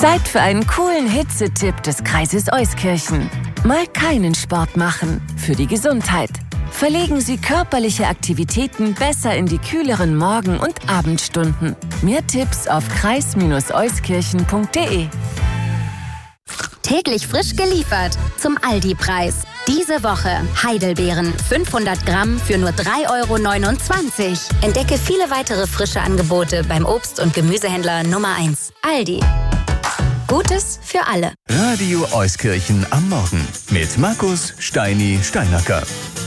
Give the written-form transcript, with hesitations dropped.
Zeit für einen coolen Hitzetipp des Kreises Euskirchen. Mal keinen Sport machen. Für die Gesundheit. Verlegen Sie körperliche Aktivitäten besser in die kühleren Morgen- und Abendstunden. Mehr Tipps auf kreis-euskirchen.de. Täglich frisch geliefert zum Aldi-Preis. Diese Woche Heidelbeeren 500 Gramm für nur 3,29 €. Entdecke viele weitere frische Angebote beim Obst- und Gemüsehändler Nummer 1. Aldi. Gutes für alle. Radio Euskirchen am Morgen mit Markus Steini Steinacker.